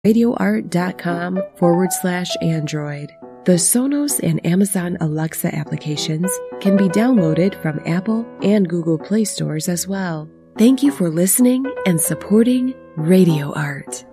radioart.com/Android. The Sonos and Amazon Alexa applications can be downloaded from Apple and Google Play stores as well. Thank you for listening and supporting Radio Art.